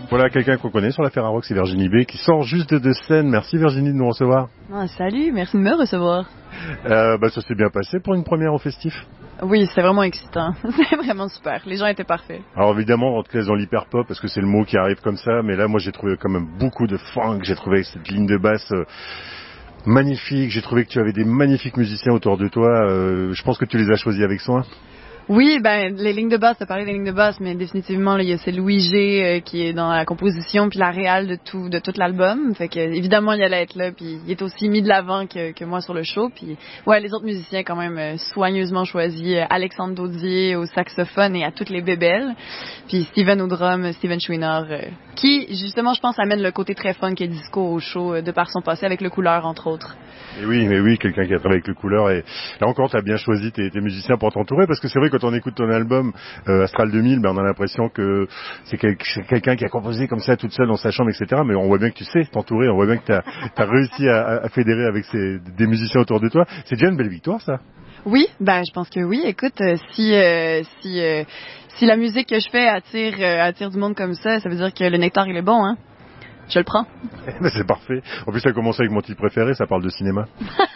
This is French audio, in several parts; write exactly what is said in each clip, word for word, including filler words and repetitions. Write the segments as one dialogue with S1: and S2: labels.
S1: Voilà quelqu'un qu'on connaît sur la Ferrarock, c'est Virginie B, qui sort juste de scène. Merci Virginie de nous recevoir.
S2: Ah, salut, merci de me recevoir.
S1: Euh, bah, ça s'est bien passé pour une première au festif.
S2: Oui, c'est vraiment excitant. C'est vraiment super. Les gens étaient parfaits.
S1: Alors évidemment, on te laisse dans l'hyper-pop parce que c'est le mot qui arrive comme ça, mais là, moi, j'ai trouvé quand même beaucoup de funk. J'ai trouvé cette ligne de basse euh, magnifique. J'ai trouvé que tu avais des magnifiques musiciens autour de toi. Euh, je pense que tu les as choisis avec soin.
S2: Oui, ben les lignes de basse, t'as parlé des lignes de basse, mais définitivement, là, il y a c'est Louis G euh, qui est dans la composition puis la réal de tout de tout l'album. Fait que évidemment, il allait être là, puis il est aussi mis de l'avant que, que moi sur le show. Puis ouais, les autres musiciens quand même euh, soigneusement choisis. Euh, Alexandre Daudier au saxophone et à toutes les bébelles. Puis Steven au drum, Steven Chouinard, euh, qui justement, je pense, amène le côté très funk et disco au show euh, de par son passé avec le Couleur entre autres.
S1: Et oui, mais oui, quelqu'un qui a travaillé avec le Couleur. Et là encore, tu as bien choisi tes, tes musiciens pour t'entourer, parce que c'est vrai, quand on écoute ton album euh, Astral deux mille, ben, on a l'impression que c'est, quel, c'est quelqu'un qui a composé comme ça toute seule dans sa chambre, et cetera. Mais on voit bien que tu sais t'entourer, on voit bien que tu as réussi à, à fédérer avec ces, des musiciens autour de toi. C'est déjà une belle victoire, ça.
S2: Oui, ben je pense que oui. Écoute, euh, si euh, si euh, si la musique que je fais attire euh, attire du monde comme ça, ça veut dire que le nectar il est bon, hein. Je le prends.
S1: C'est parfait. En plus, ça a commencé avec mon titre préféré, ça parle de cinéma.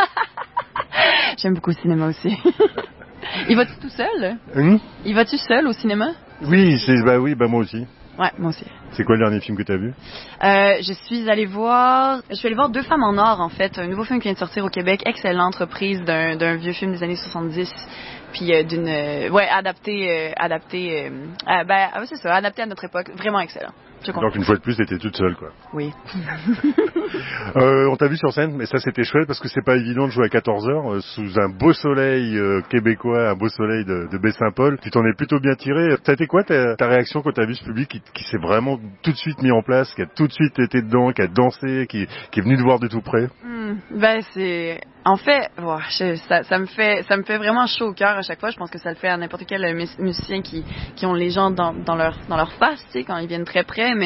S2: J'aime beaucoup le cinéma aussi. Il va-tu tout seul?
S1: Hum?
S2: Il va-tu seul au cinéma?
S1: Oui, c'est bah oui, bah moi aussi.
S2: Ouais, moi aussi.
S1: C'est quoi le dernier film que tu as vu?
S2: Euh, je suis allée voir, je suis allée voir Deux femmes en or, en fait, un nouveau film qui vient de sortir au Québec, excellente reprise d'un, d'un vieux film des années soixante-dix, puis euh, d'une, euh, ouais, adapté, euh, adapté, euh, euh, ben, ah, c'est ça, adapté à notre époque, vraiment excellent.
S1: Donc une fois de plus, t'étais toute seule, quoi.
S2: Oui.
S1: euh, on t'a vu sur scène, mais ça c'était chouette parce que c'est pas évident de jouer à quatorze heures euh, sous un beau soleil euh, québécois, un beau soleil de, de Baie-Saint-Paul. Tu t'en es plutôt bien tiré. Ça a été quoi ta, ta réaction quand t'as vu ce public qui, qui s'est vraiment tout de suite mis en place, qui a tout de suite été dedans, qui a dansé, qui, qui est venu te voir de tout près?
S2: Mmh, ben c'est, en fait, wow, je, ça, ça me fait, ça me fait vraiment chaud au cœur à chaque fois. Je pense que ça le fait à n'importe quel musicien qui, qui ont les gens dans, dans leur, dans leur face, tu sais, quand ils viennent très près. Mais